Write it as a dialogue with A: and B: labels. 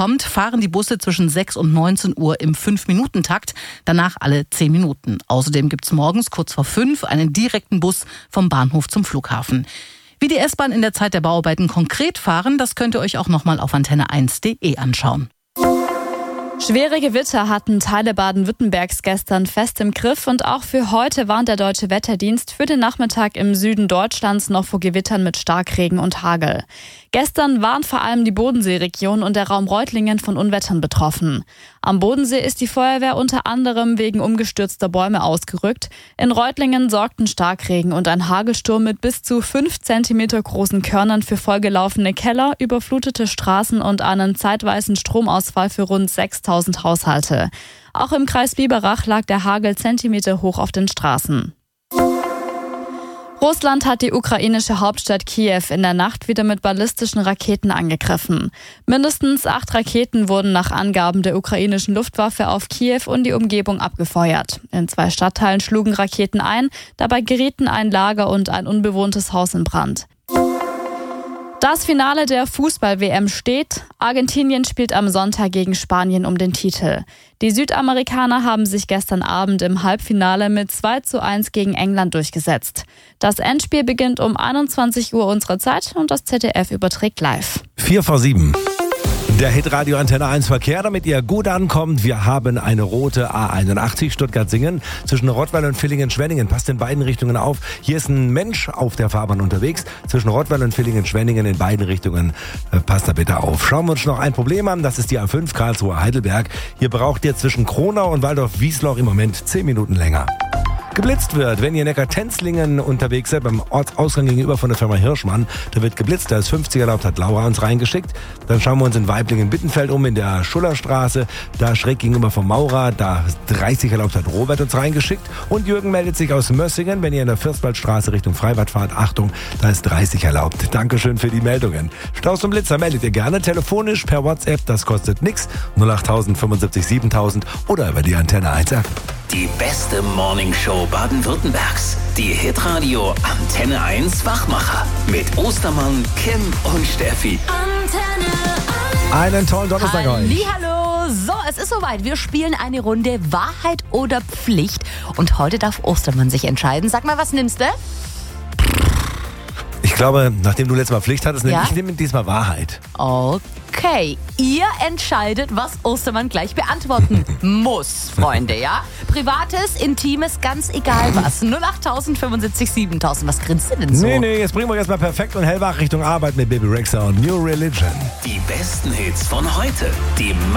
A: kommt, fahren die Busse zwischen 6 und 19 Uhr im 5-Minuten-Takt, danach alle 10 Minuten. Außerdem gibt's morgens kurz vor 5 einen direkten Bus vom Bahnhof zum Flughafen. Wie die S-Bahn in der Zeit der Bauarbeiten konkret fahren, das könnt ihr euch auch nochmal auf antenne1.de anschauen.
B: Schwere Gewitter hatten Teile Baden-Württembergs gestern fest im Griff und auch für heute warnt der Deutsche Wetterdienst für den Nachmittag im Süden Deutschlands noch vor Gewittern mit Starkregen und Hagel. Gestern waren vor allem die Bodenseeregion und der Raum Reutlingen von Unwettern betroffen. Am Bodensee ist die Feuerwehr unter anderem wegen umgestürzter Bäume ausgerückt. In Reutlingen sorgten Starkregen und ein Hagelsturm mit bis zu 5 Zentimeter großen Körnern für vollgelaufene Keller, überflutete Straßen und einen zeitweisen Stromausfall für rund 6.000 Haushalte. Auch im Kreis Biberach lag der Hagel Zentimeter hoch auf den Straßen. Russland hat die ukrainische Hauptstadt Kiew in der Nacht wieder mit ballistischen Raketen angegriffen. Mindestens 8 Raketen wurden nach Angaben der ukrainischen Luftwaffe auf Kiew und die Umgebung abgefeuert. In 2 Stadtteilen schlugen Raketen ein, dabei gerieten ein Lager und ein unbewohntes Haus in Brand. Das Finale der Fußball-WM steht. Argentinien spielt am Sonntag gegen Spanien um den Titel. Die Südamerikaner haben sich gestern Abend im Halbfinale mit 2:1 gegen England durchgesetzt. Das Endspiel beginnt um 21 Uhr unserer Zeit und das ZDF überträgt live.
C: 7:04. Der Hitradio Antenne 1 Verkehr, damit ihr gut ankommt. Wir haben eine rote A81 Stuttgart-Singen zwischen Rottweil und Villingen-Schwenningen. Passt in beiden Richtungen auf. Hier ist ein Mensch auf der Fahrbahn unterwegs. Zwischen Rottweil und Villingen-Schwenningen in beiden Richtungen. Passt da bitte auf. Schauen wir uns noch ein Problem an. Das ist die A5 Karlsruhe-Heidelberg. Hier braucht ihr zwischen Kronau und Waldorf-Wiesloch im Moment 10 Minuten länger. Geblitzt wird, wenn ihr Neckar-Tenzlingen unterwegs seid, beim Ortsausgang gegenüber von der Firma Hirschmann, da wird geblitzt, da ist 50 erlaubt, hat Laura uns reingeschickt. Dann schauen wir uns in Weiblingen-Bittenfeld um, in der Schullerstraße, da schräg gegenüber vom Maurer, da 30 erlaubt, hat Robert uns reingeschickt. Und Jürgen meldet sich aus Mössingen, wenn ihr in der Fürstwaldstraße Richtung Freibad fahrt, Achtung, da ist 30 erlaubt. Dankeschön für die Meldungen. Staus und Blitzer meldet ihr gerne telefonisch per WhatsApp, das kostet nix, 08000 75 7000 oder über die Antenne 1 App.
D: Die beste Morningshow Baden-Württembergs. Die Hitradio Antenne 1 Wachmacher. Mit Ostermann, Kim und Steffi.
E: Antenne 1.
C: Einen tollen Donnerstag euch.
E: Hallo, so, es ist soweit. Wir spielen eine Runde Wahrheit oder Pflicht. Und heute darf Ostermann sich entscheiden. Sag mal, was nimmst du?
C: Ich glaube, nachdem du letztes Mal Pflicht hattest,
E: Ja?
C: ich nehme diesmal Wahrheit.
E: Okay, ihr entscheidet, was Ostermann gleich beantworten muss, Freunde, ja? Privates, Intimes, ganz egal was. 08000 75 7000. Was grinst du denn so?
C: Nee, jetzt bringen wir erstmal perfekt und hellwach Richtung Arbeit mit Baby Rexha und New Religion.
D: Die besten Hits von heute. Die